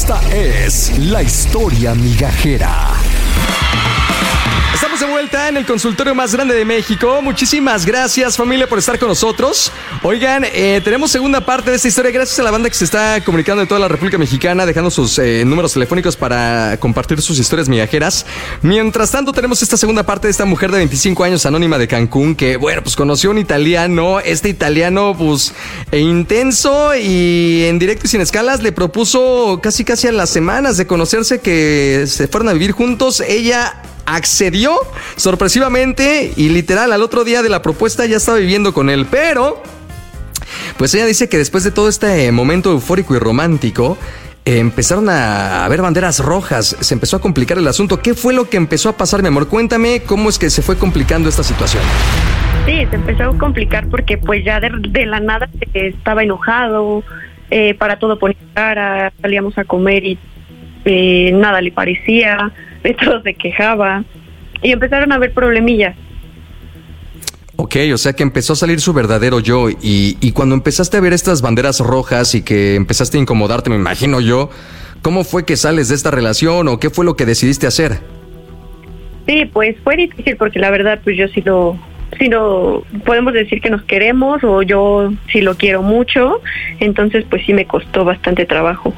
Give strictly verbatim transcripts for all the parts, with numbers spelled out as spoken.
Esta es la historia migajera. Estamos de vuelta en el consultorio más grande de México. Muchísimas gracias, familia, por estar con nosotros. Oigan, eh, tenemos segunda parte de esta historia. Gracias a la banda que se está comunicando de toda la República Mexicana, dejando sus eh, números telefónicos para compartir sus historias migajeras. Mientras tanto, tenemos esta segunda parte de esta mujer de veinticinco años, anónima de Cancún, que, bueno, pues conoció un italiano. Este italiano, pues, e intenso y en directo y sin escalas, le propuso casi casi a las semanas de conocerse que se fueron a vivir juntos. Ella accedió sorpresivamente y literal al otro día de la propuesta ya estaba viviendo con él, pero pues ella dice que después de todo este momento eufórico y romántico eh, empezaron a haber banderas rojas, se empezó a complicar el asunto. ¿Qué fue lo que empezó a pasar, mi amor? Cuéntame cómo es que se fue complicando esta situación. Sí, se empezó a complicar porque pues ya de, de la nada estaba enojado, eh, para todo ponía cara, salíamos a comer y eh, nada le parecía, de todo se quejaba y empezaron a haber problemillas. Ok, o sea que empezó a salir su verdadero yo y, y cuando empezaste a ver estas banderas rojas y que empezaste a incomodarte, me imagino yo, ¿cómo fue que sales de esta relación o qué fue lo que decidiste hacer? Sí, pues fue difícil porque la verdad pues yo sí lo, sí lo podemos decir que nos queremos o yo sí lo quiero mucho, entonces pues sí me costó bastante trabajo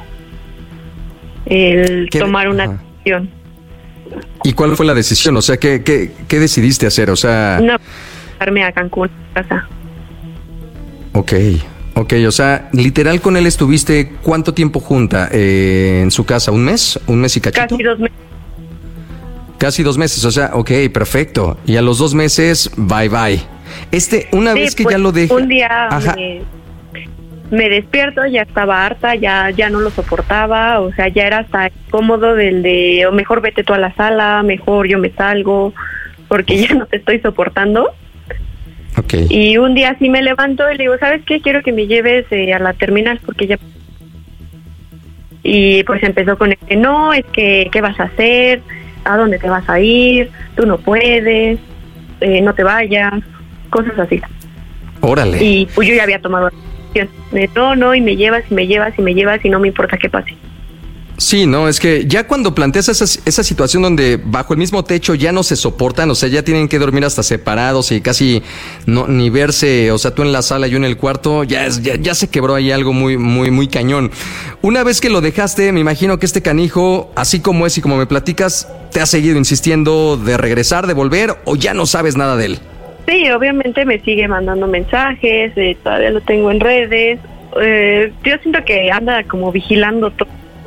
el tomar una Ajá. decisión. ¿Y cuál fue la decisión? O sea, ¿qué, qué, qué decidiste hacer? O sea... No, irme a Cancún, a casa. Ok, ok, o sea, literal con él estuviste ¿cuánto tiempo junta eh, en su casa? ¿Un mes? ¿Un mes y cachito? Casi dos meses. Casi dos meses, o sea, ok, perfecto. Y a los dos meses, bye bye. Este, una sí, vez que pues, ya lo dejé... Un día me, me despierto, ya estaba harta, ya, ya no lo soportaba, o sea, ya era hasta cómodo del de, o mejor vete tú a la sala, mejor yo me salgo, porque ya no te estoy soportando. Okay. Y un día sí me levanto y le digo, ¿sabes qué? Quiero que me lleves eh, a la terminal porque ya... Y pues empezó con el que no, es que, ¿qué vas a hacer? ¿A dónde te vas a ir? Tú no puedes, eh, no te vayas, cosas así. Órale. Y pues yo ya había tomado la decisión. De, no, no, y me llevas, y me llevas, y me llevas, y no me importa qué pase. Sí, no, es que ya cuando planteas esa, esa situación donde bajo el mismo techo ya no se soportan, o sea, ya tienen que dormir hasta separados y casi no ni verse, o sea, tú en la sala y yo en el cuarto, ya, es, ya, ya se quebró ahí algo muy, muy, muy cañón. Una vez que lo dejaste, me imagino que este canijo, así como es y como me platicas, ¿te ha seguido insistiendo de regresar, de volver, o ya no sabes nada de él? Sí, obviamente me sigue mandando mensajes, eh, todavía lo tengo en redes, eh, yo siento que anda como vigilando todo.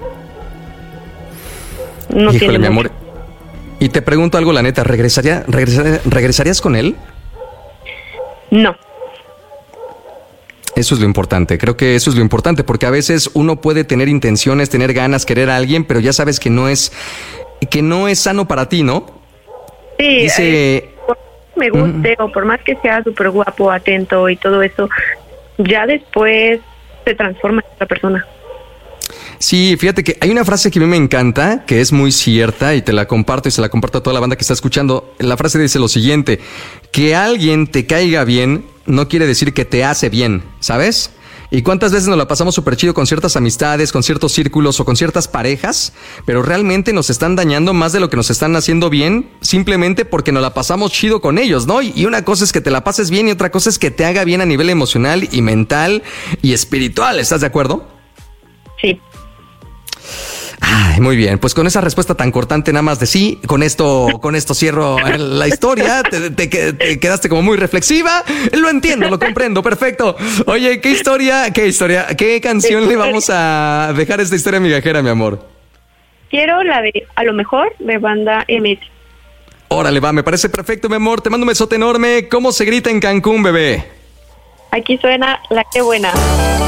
No Híjole, tiene mi mucho. amor. Y te pregunto algo, la neta, ¿regresaría, regresaría, ¿regresarías con él? No. Eso es lo importante, creo que eso es lo importante, porque a veces uno puede tener intenciones, tener ganas, querer a alguien, pero ya sabes que no es, que no es sano para ti, ¿no? Sí, Dice... eh, por más que me guste, mm. o por más que sea súper guapo, atento y todo eso, ya después se transforma en otra persona. Sí, fíjate que hay una frase que a mí me encanta, que es muy cierta y te la comparto y se la comparto a toda la banda que está escuchando. La frase dice lo siguiente: que alguien te caiga bien no quiere decir que te hace bien, ¿sabes? Y cuántas veces nos la pasamos súper chido con ciertas amistades, con ciertos círculos o con ciertas parejas, pero realmente nos están dañando más de lo que nos están haciendo bien, simplemente porque nos la pasamos chido con ellos, ¿no? Y una cosa es que te la pases bien y otra cosa es que te haga bien a nivel emocional y mental y espiritual, ¿estás de acuerdo? Sí. Ay, muy bien, pues con esa respuesta tan cortante nada más de sí, con esto, con esto cierro la historia, te, te, te quedaste como muy reflexiva, lo entiendo, lo comprendo, perfecto. Oye, ¿qué historia, qué historia, qué canción le vamos a dejar a esta historia migajera, mi amor? Quiero la de A lo mejor de banda M S. Órale, va, me parece perfecto, mi amor, te mando un besote enorme. ¿Cómo se grita en Cancún, bebé? Aquí suena La Qué Buena.